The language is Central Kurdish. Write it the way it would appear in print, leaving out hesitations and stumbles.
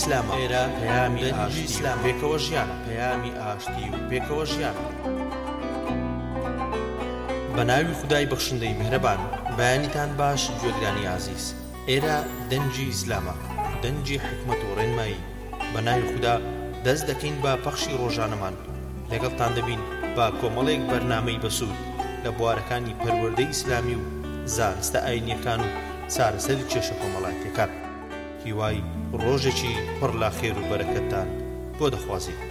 ئیسلامە ئێرە پەیامی ئاشتی ئیسلام پێکەوە ژیان پەیامی ئاشتی و پێکەوە ژیان بە ناوی خودای بەخشندەی میهرەبان. بەیانیتان باش گوێگرانی عەزیز. ئێرە دەنجی ئیسلامە، دەنجی حکمت و ڕێنمایی. بە ناوی خوددا دەست دەکەین بە پەخشی ڕۆژانەمان. لەگەڵتان دەبین بە کۆمەڵێک بەرنامەی بەسوود لە بوارەکانی پەروەردەی ئیسلامی و زانستە ئاینیەکان و چارەسەری کێشە کۆمەڵایەتیەکان. هیوای ڕۆژێکی پڕ لە خێر و بەرەکەتتان بۆ دەخوازین.